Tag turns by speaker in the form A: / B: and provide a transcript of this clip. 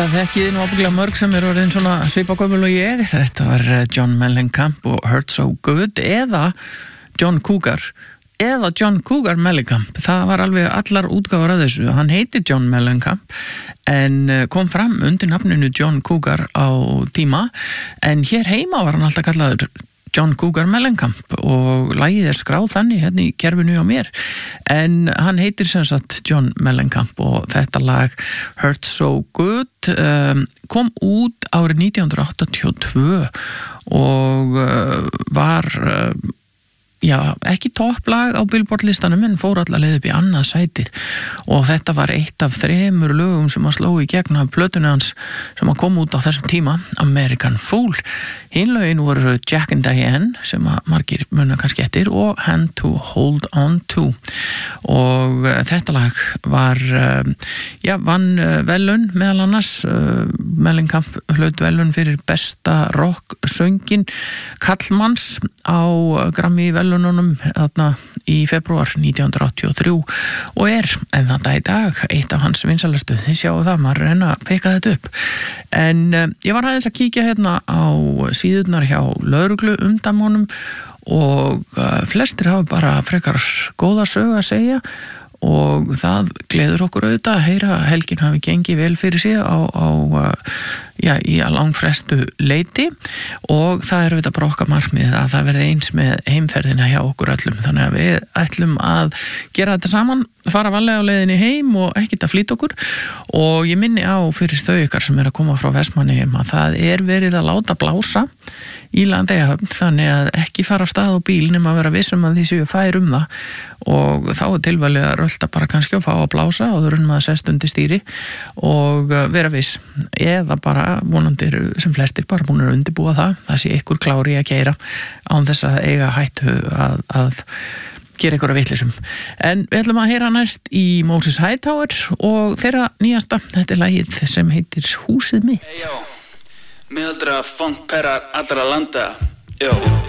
A: Þetta þekkið nú ábyggilega mörg sem orðin svona svipagömmul og ég. Þetta var John Mellencamp og Hurt So Good eða John Cougar Mellencamp. Það var alveg allar útgáfur af þessu. Hann heitir John Mellencamp en kom fram undir nafninu John Cougar á tíma en hér heima var hann alltaf kallaður John Cougar Mellencamp og lagið skráð þannig hérna í kerfinu á mér en hann heitir sem sagt John Mellencamp og þetta lag Hurt So Good kom út árið 1982 og var ekki topplag á Billboard listanum en fór alla leið upp í annað sætið og þetta var eitt af 3 lögum sem að sló í gegn af plötunni hans sem að koma út á þessum tíma American Fool. Hinn lögin voru Jack and Diane sem að margir muna kannski eftir og Hand to Hold On To og þetta lag var vann velun meðal annars Mellencamp hlaut velun fyrir besta rock söngin Karlmanns á Grammy velununum þarna í februar 1983 og en þetta í dag eitt af hans vinsælustu. Þið sjáu það, maður reyna að peka þetta upp en ég var aðeins að kíkja hérna á síðurnar hjá lögreglu umdæmunum og flestir hafa bara frekar góða sögu að segja og það gleður okkur auðvitað að heyra að helgin hafi gengið vel fyrir sig í að langfrestu leiti og það er auðvitað bara okkar markmið að það verði eins með heimferðina hjá okkur öllum þannig að við ætlum að gera þetta saman, fara varlega á leiðinni heim og ekkert að flýta okkur og ég minni á fyrir þau ykkar sem að koma frá Vestmannaeyjum að það verið að láta blása í Landeyjahöfn þannig að ekki fara af stað á bíl nema að vera vissum að því séu fær það og þá tilvalið að rölda bara kannski að fá að blása og þurfum að sest undir stýri og vera viss eða bara vonandi sem flestir bara búin að undirbúa það sé ykkur klári að keyra án þess að eiga hættu að gera ykkur að vitleysum. En við ætlum að heyra næst í Moses Hightower og þeirra nýjasta, þetta lagið sem heitir Húsið mitt.
B: Miðaldra funkperar allra landa.